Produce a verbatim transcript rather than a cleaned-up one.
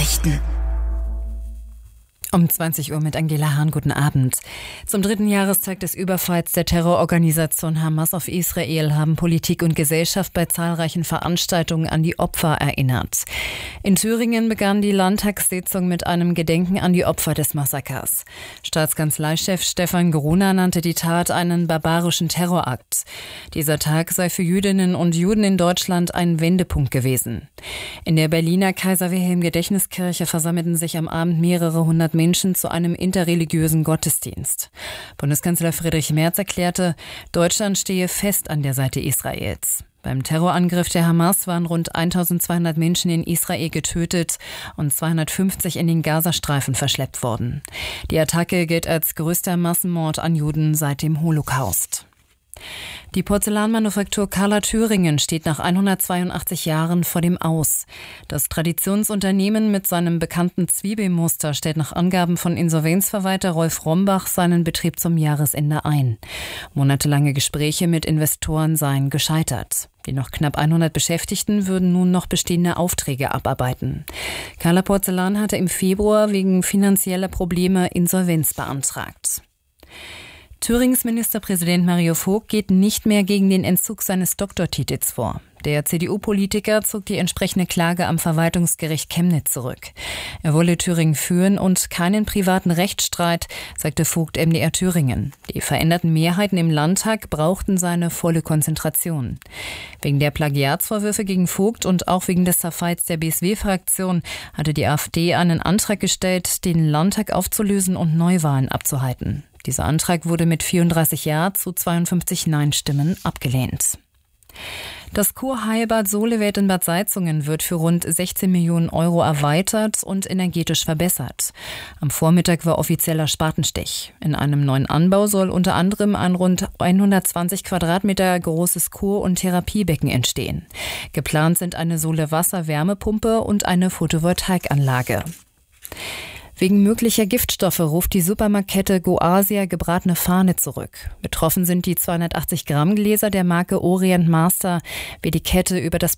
Nachrichten. Um zwanzig Uhr mit Angela Hahn, guten Abend. Zum dritten Jahrestag des Überfalls der Terrororganisation Hamas auf Israel haben Politik und Gesellschaft bei zahlreichen Veranstaltungen an die Opfer erinnert. In Thüringen begann die Landtagssitzung mit einem Gedenken an die Opfer des Massakers. Staatskanzleichef Stefan Gruner nannte die Tat einen barbarischen Terrorakt. Dieser Tag sei für Jüdinnen und Juden in Deutschland ein Wendepunkt gewesen. In der Berliner Kaiser-Wilhelm-Gedächtniskirche versammelten sich am Abend mehrere hundert Menschen zu einem interreligiösen Gottesdienst. Bundeskanzler Friedrich Merz erklärte, Deutschland stehe fest an der Seite Israels. Beim Terrorangriff der Hamas waren rund eintausendzweihundert Menschen in Israel getötet und zweihundertfünfzig in den Gazastreifen verschleppt worden. Die Attacke gilt als größter Massenmord an Juden seit dem Holocaust. Die Porzellanmanufaktur Carla Thüringen steht nach hundertzweiundachtzig Jahren vor dem Aus. Das Traditionsunternehmen mit seinem bekannten Zwiebelmuster stellt nach Angaben von Insolvenzverwalter Rolf Rombach seinen Betrieb zum Jahresende ein. Monatelange Gespräche mit Investoren seien gescheitert. Die noch knapp hundert Beschäftigten würden nun noch bestehende Aufträge abarbeiten. Carla Porzellan hatte im Februar wegen finanzieller Probleme Insolvenz beantragt. Thürings Ministerpräsident Mario Vogt geht nicht mehr gegen den Entzug seines Doktortitels vor. Der C D U-Politiker zog die entsprechende Klage am Verwaltungsgericht Chemnitz zurück. Er wolle Thüringen führen und keinen privaten Rechtsstreit, sagte Vogt M D R Thüringen. Die veränderten Mehrheiten im Landtag brauchten seine volle Konzentration. Wegen der Plagiatsvorwürfe gegen Vogt und auch wegen des Zerfalls der B S W-Fraktion hatte die AfD einen Antrag gestellt, den Landtag aufzulösen und Neuwahlen abzuhalten. Dieser Antrag wurde mit vierunddreißig Ja zu zweiundfünfzig Nein-Stimmen abgelehnt. Das Kurheilbad Solewelt in Bad Salzungen wird für rund sechzehn Millionen Euro erweitert und energetisch verbessert. Am Vormittag war offizieller Spatenstich. In einem neuen Anbau soll unter anderem ein rund hundertzwanzig Quadratmeter großes Kur- und Therapiebecken entstehen. Geplant sind eine Sole-Wasser-Wärmepumpe und eine Photovoltaikanlage. Wegen möglicher Giftstoffe ruft die Supermarktkette Goasia gebratene Fahne zurück. Betroffen sind die zweihundertachtzig Gramm Gläser der Marke Orient Master, wie die Kette über das